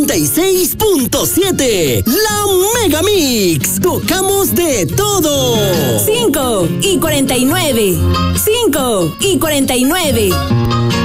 96.7. La Mega Mix. Tocamos de todo. 5:49.